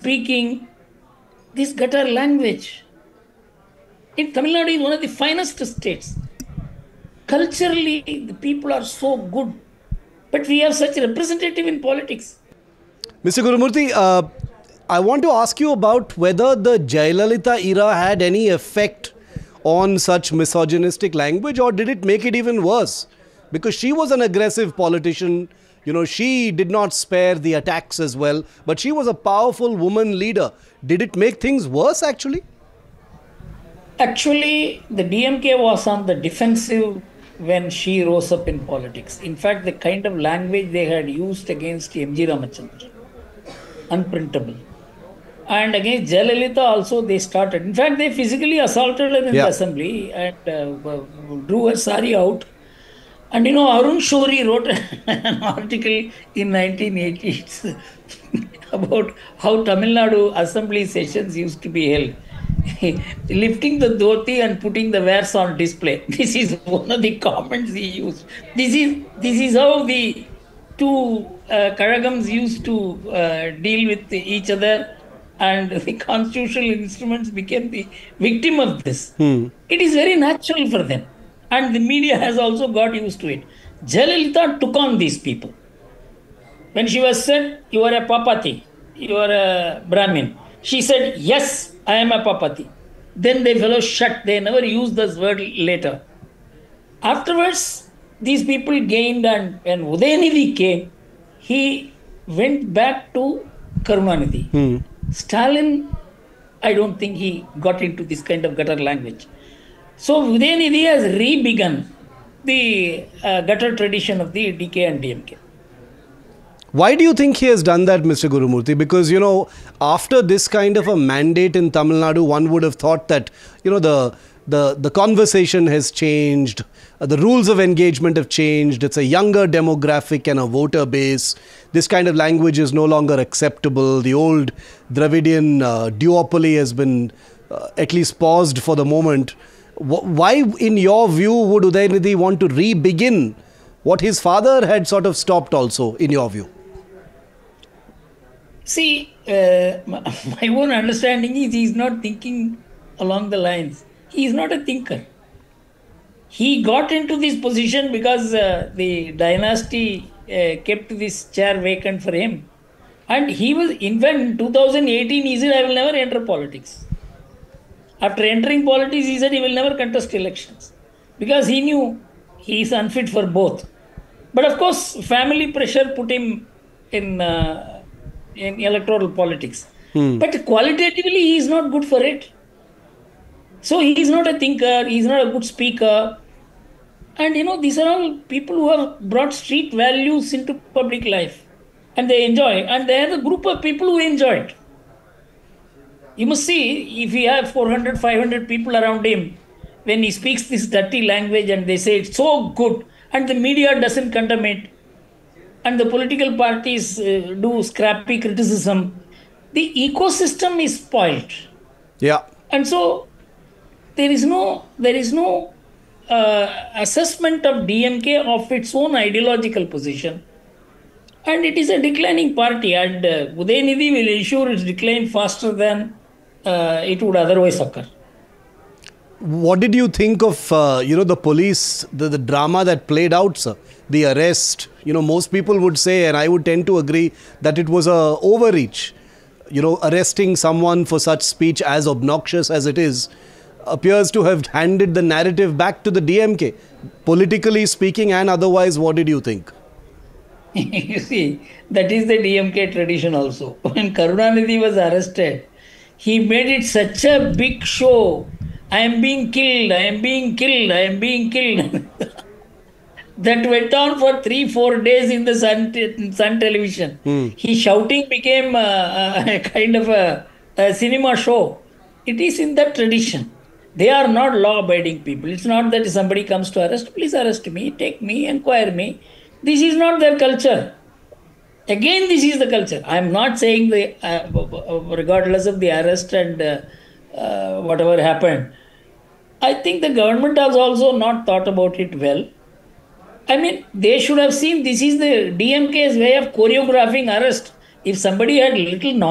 speaking this gutter language. In Tamil Nadu is one of the finest states. Culturally, the people are so good, but we have such representative in politics. Mr. Gurumurthy, I want to ask you about whether the Jayalalitha era had any effect on such misogynistic language, or did it make it even worse? Because she was an aggressive politician, she did not spare the attacks as well, but she was a powerful woman leader. Did it make things worse actually? Actually, the DMK was on the defensive when she rose up in politics. In fact, the kind of language they had used against MG Ramachandran, unprintable. And against Jayalalitha also they started. In fact, they physically assaulted her in the assembly and drew her sari out. And Arun Shourie wrote an article in 1980s about how Tamil Nadu assembly sessions used to be held. Lifting the dhoti and putting the wares on display. This is one of the comments he used. This is how the two Karagams used to deal with each other, and the constitutional instruments became the victim of this. It is very natural for them, and the media has also got used to it. Jayalalitha took on these people. When she was said, "You are a papati, you are a Brahmin," she said, "Yes, I am a papati." Then the fellow shut. They never used this word later. Afterwards, these people gained, and when Udayanidhi came, he went back to Karunanidhi. Stalin, I don't think he got into this kind of gutter language. So Udayanidhi has re-begun the gutter tradition of the DK and DMK. Why do you think he has done that, Mr. Gurumurthy? Because, after this kind of a mandate in Tamil Nadu, one would have thought that, the conversation has changed, the rules of engagement have changed, it's a younger demographic and a voter base. This kind of language is no longer acceptable. The old Dravidian duopoly has been at least paused for the moment. Why, in your view, would Udayanidhi want to re-begin what his father had sort of stopped also, in your view? See, my own understanding is he is not thinking along the lines. He is not a thinker. He got into this position because the dynasty kept this chair vacant for him. And he was, in fact, in 2018, he said, "I will never enter politics." After entering politics, he said he will never contest elections because he knew he is unfit for both. But of course, family pressure put him in electoral politics. But qualitatively, he is not good for it. So he is not a thinker, he is not a good speaker. And these are all people who have brought street values into public life. And they enjoy. And they are a group of people who enjoy it. You must see, if he have 400, 500 people around him, when he speaks this dirty language and they say it's so good, and the media doesn't condemn it, and the political parties do scrappy criticism, the ecosystem is spoiled. Yeah. And so there is no assessment of DMK of its own ideological position. And it is a declining party, and Udayanidhi will ensure its decline faster than it would otherwise occur. What did you think of, the police, the drama that played out, sir? The arrest, most people would say, and I would tend to agree, that it was a overreach. Arresting someone for such speech, as obnoxious as it is, appears to have handed the narrative back to the DMK. Politically speaking and otherwise, what did you think? You see, that is the DMK tradition also. When Karunanidhi was arrested, he made it such a big show. "I am being killed, I am being killed, I am being killed." That went on for 3-4 days in the Sun television. He shouting became a kind of a cinema show. It is in that tradition. They are not law-abiding people. It's not that somebody comes to arrest, "Please arrest me, take me, inquire me." This is not their culture. Again, this is the culture. I am not saying regardless of the arrest and whatever happened. I think the government has also not thought about it well. I mean, they should have seen this is the DMK's way of choreographing arrest. If somebody had little knowledge